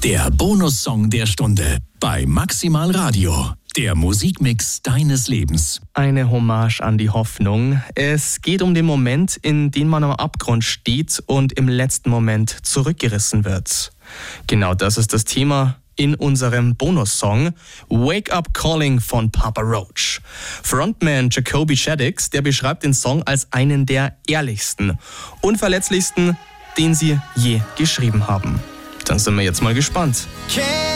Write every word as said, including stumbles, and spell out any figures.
Der Bonussong der Stunde bei Maximal Radio. Der Musikmix deines Lebens. Eine Hommage an die Hoffnung. Es geht um den Moment, in dem man am Abgrund steht und im letzten Moment zurückgerissen wird. Genau das ist das Thema in unserem Bonussong Wake Up Calling von Papa Roach. Frontman Jacoby Shaddix, der beschreibt den Song als einen der ehrlichsten, unverletzlichsten, den sie je geschrieben haben. Dann sind wir jetzt mal gespannt.